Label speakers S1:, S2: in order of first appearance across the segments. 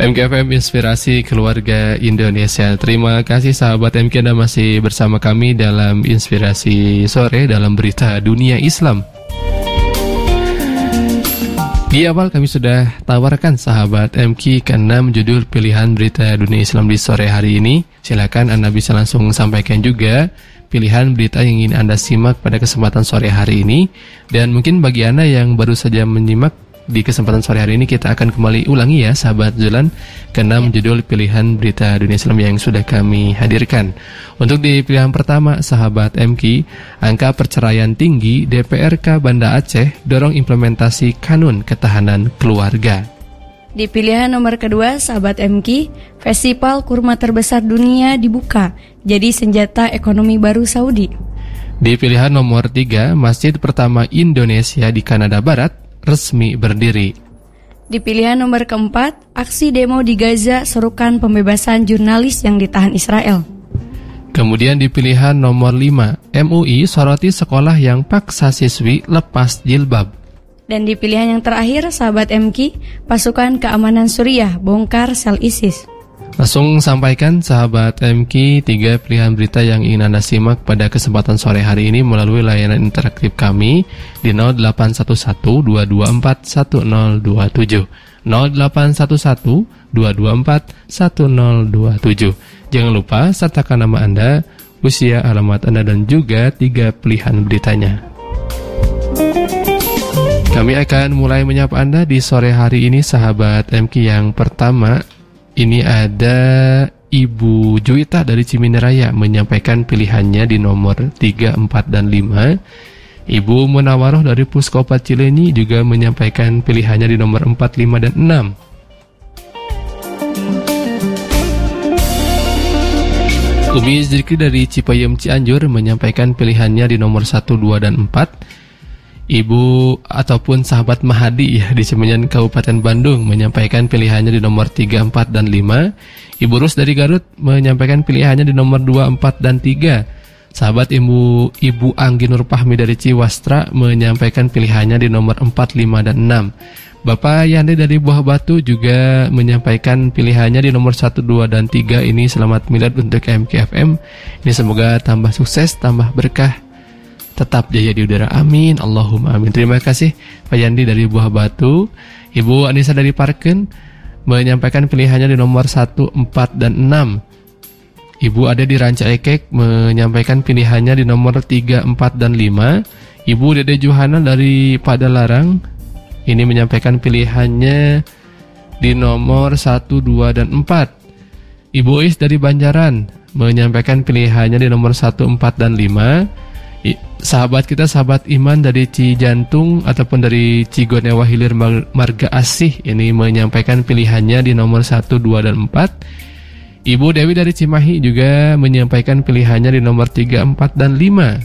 S1: MKFM Inspirasi Keluarga Indonesia. Terima kasih sahabat MK, Anda masih bersama kami dalam Inspirasi Sore dalam berita dunia Islam. Di awal kami sudah tawarkan sahabat MK ke-6 judul pilihan berita dunia Islam di sore hari ini. Silakan Anda bisa langsung sampaikan juga pilihan berita yang ingin Anda simak pada kesempatan sore hari ini. Dan mungkin bagi Anda yang baru saja menyimak, di kesempatan sore hari ini kita akan kembali ulangi ya sahabat Zulan ke-6 judul pilihan berita dunia Islam yang sudah kami hadirkan. Untuk di pilihan pertama sahabat MK, angka perceraian tinggi, DPRK Banda Aceh dorong implementasi kanun ketahanan keluarga.
S2: Di pilihan nomor kedua sahabat MK, festival kurma terbesar dunia dibuka jadi senjata ekonomi baru Saudi.
S1: Di pilihan nomor 3, masjid pertama Indonesia di Kanada Barat resmi berdiri.
S2: Di pilihan nomor keempat, aksi demo di Gaza serukan pembebasan jurnalis yang ditahan Israel.
S1: Kemudian di pilihan nomor 5, MUI soroti sekolah yang paksa siswi lepas jilbab.
S2: Dan di pilihan yang terakhir, sahabat MK, pasukan keamanan Suriah bongkar sel ISIS.
S1: Langsung sampaikan sahabat MK 3 pilihan berita yang ingin Anda simak pada kesempatan sore hari ini melalui layanan interaktif kami di 0811-224-1027 0811-224-1027. Jangan lupa sertakan nama Anda, usia, alamat Anda, dan juga 3 pilihan beritanya. Kami akan mulai menyapa Anda di sore hari ini sahabat MK. Yang pertama, ini ada Ibu Juwita dari Ciminiraya menyampaikan pilihannya di nomor 3, 4, dan 5. Ibu Munawaroh dari Puskopat Cileunyi juga menyampaikan pilihannya di nomor 4, 5, dan 6. Umi Zikri dari Cipayung Cianjur menyampaikan pilihannya di nomor 1, 2, dan 4. Ibu ataupun sahabat Mahadi ya di Semenyan Kabupaten Bandung menyampaikan pilihannya di nomor 3, 4, dan 5. Ibu Rus dari Garut menyampaikan pilihannya di nomor 2, 4, dan 3. Sahabat Ibu Anggi Nur Pahmi dari Ciwastra menyampaikan pilihannya di nomor 4, 5, dan 6. Bapak Yandi dari Buah Batu juga menyampaikan pilihannya di nomor 1, 2, dan 3. Ini selamat milad untuk MKFM. Ini semoga tambah sukses, tambah berkah, tetap jaya di udara, amin, Allahumma amin. Terima kasih Pak Yandi dari Buah Batu. Ibu Anissa dari Parken menyampaikan pilihannya di nomor 1, 4, dan 6. Ibu Ade di Ranca Ekek menyampaikan pilihannya di nomor 3, 4, dan 5. Ibu Dede Juhana dari Padalarang ini menyampaikan pilihannya di nomor 1, 2, dan 4. Ibu Is dari Banjaran menyampaikan pilihannya di nomor 1, 4, dan 5. Sahabat kita, sahabat Iman dari Cijantung ataupun dari Cigonewa Hilir Marga Asih ini menyampaikan pilihannya di nomor 1, 2, dan 4. Ibu Dewi dari Cimahi juga menyampaikan pilihannya di nomor 3, 4, dan 5.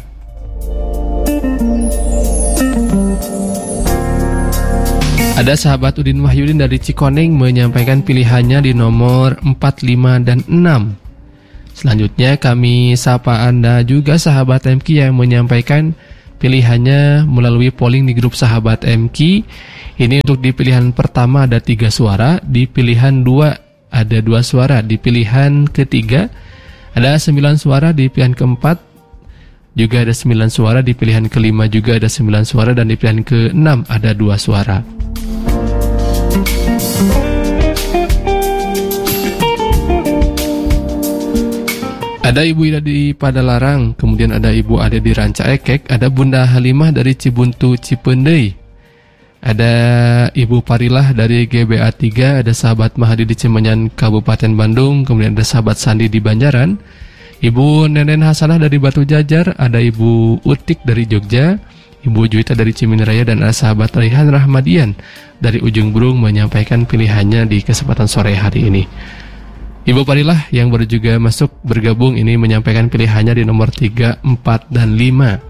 S1: Ada sahabat Udin Wahyudin dari Cikoneng menyampaikan pilihannya di nomor 4, 5, dan 6. Selanjutnya kami sapa Anda juga sahabat MK yang menyampaikan pilihannya melalui polling di grup sahabat MK. Ini untuk di pilihan pertama ada 3 suara, di pilihan 2 ada 2 suara, di pilihan ketiga ada 9 suara, di pilihan keempat juga ada 9 suara, di pilihan kelima juga ada 9 suara, dan di pilihan keenam ada 2 suara. Ada Ibu Ida di Padalarang, kemudian ada Ibu Ade di Ranca Ekek, ada Bunda Halimah dari Cibuntu Cipendei, ada Ibu Parilah dari GBA 3, ada sahabat Mahadi di Cimenyan Kabupaten Bandung, kemudian ada sahabat Sandi di Banjaran, Ibu Nenen Hasanah dari Batu Jajar, ada Ibu Utik dari Jogja, Ibu Juwita dari Ciminiraya, dan ada sahabat Raihan Rahmadian dari Ujung Berung menyampaikan pilihannya di kesempatan sore hari ini. Ibu Parilah yang baru juga masuk bergabung ini menyampaikan pilihannya di nomor 3, 4, dan 5.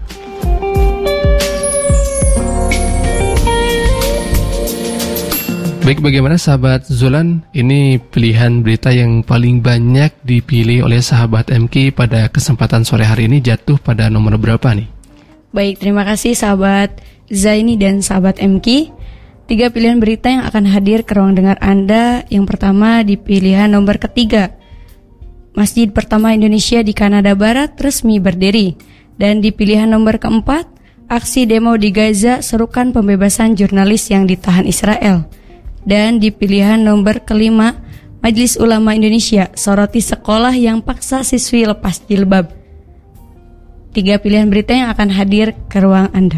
S1: Baik, bagaimana sahabat Zulan? Ini pilihan berita yang paling banyak dipilih oleh sahabat MK pada kesempatan sore hari ini jatuh pada nomor berapa nih?
S2: Baik, terima kasih sahabat Zaini dan sahabat MK. 3 pilihan berita yang akan hadir ke ruang dengar Anda. Yang pertama di pilihan nomor ketiga, Masjid pertama Indonesia di Kanada Barat resmi berdiri. Dan di pilihan nomor keempat, aksi demo di Gaza serukan pembebasan jurnalis yang ditahan Israel. Dan di pilihan nomor kelima, Majelis Ulama Indonesia soroti sekolah yang paksa siswi lepas jilbab. 3 pilihan berita yang akan hadir ke ruang Anda.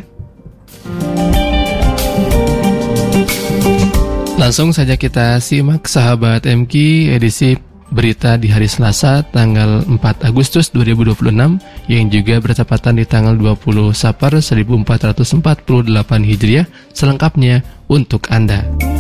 S1: Langsung saja kita simak sahabat MQ edisi berita di hari Selasa tanggal 4 Agustus 2026 yang juga bertepatan di tanggal 20 Safar 1448 Hijriah selengkapnya untuk Anda.